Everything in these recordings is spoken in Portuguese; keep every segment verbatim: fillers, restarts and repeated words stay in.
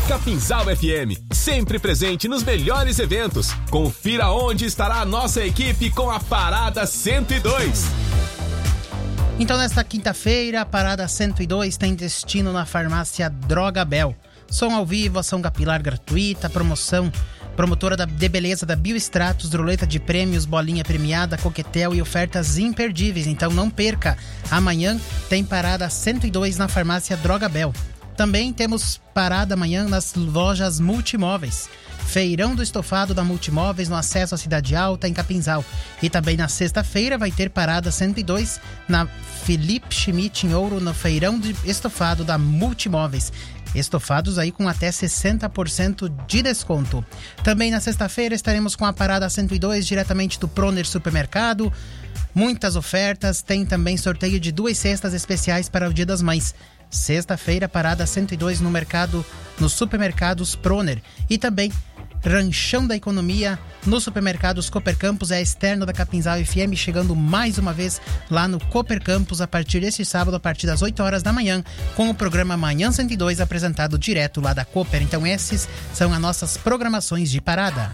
Capinzal F M, sempre presente nos melhores eventos. Confira onde estará a nossa equipe com a Parada cento e dois. Então, nesta quinta-feira, a Parada cento e dois tem destino na farmácia Drogabel. Som ao vivo, ação capilar gratuita, promoção, promotora da, de beleza da Biostratos, roleta de prêmios, bolinha premiada, coquetel e ofertas imperdíveis. Então não perca, amanhã tem Parada cento e dois na farmácia Drogabel. Também temos parada amanhã nas lojas Multimóveis. Feirão do Estofado da Multimóveis no acesso à Cidade Alta, em Capinzal. E também na sexta-feira vai ter parada cento e dois na Felipe Schmidt em Ouro, no Feirão de Estofado da Multimóveis. Estofados aí com até sessenta por cento de desconto. Também na sexta-feira estaremos com a parada cento e dois diretamente do Proner Supermercado. Muitas ofertas, tem também sorteio de duas cestas especiais para o Dia das Mães. Sexta-feira, parada cento e dois no mercado, nos supermercados Proner. E também Ranchão da Economia nos supermercados Cooper Campos, é a externa da Capinzal F M, chegando mais uma vez lá no Cooper Campos a partir deste sábado, a partir das oito horas da manhã, com o programa Manhã cento e dois apresentado direto lá da Cooper. Então esses são as nossas programações de parada.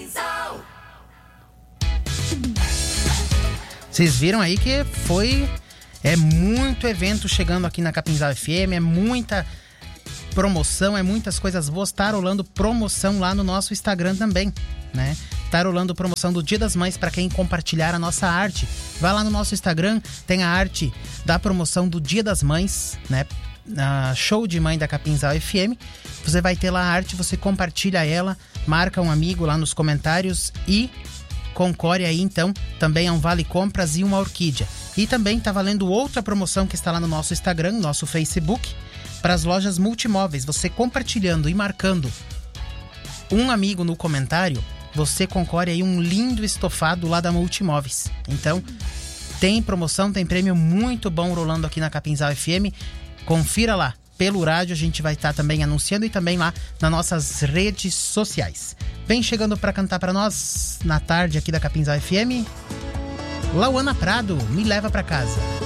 Vocês viram aí que foi é muito evento chegando aqui na Capinzal F M, é muita promoção, é muitas coisas boas. Tá rolando promoção lá no nosso Instagram também, né? Tá rolando promoção do Dia das Mães para quem compartilhar a nossa arte. Vai lá no nosso Instagram, tem a arte da promoção do Dia das Mães, né? A show de mãe da Capinzal F M. Você vai ter lá a arte, você compartilha ela, marca um amigo lá nos comentários e concorre aí então também a um vale compras e uma orquídea. E também tá valendo outra promoção que está lá no nosso Instagram, nosso Facebook, para as lojas Multimóveis. Você compartilhando e marcando um amigo no comentário, você concorre aí um lindo estofado lá da Multimóveis. Então, tem promoção, tem prêmio muito bom rolando aqui na Capinzal F M. Confira lá. Pelo rádio a gente vai estar também anunciando e também lá nas nossas redes sociais. Vem chegando para cantar para nós na tarde aqui da Capinzal F M, Lauana Prado, Me Leva Pra Casa.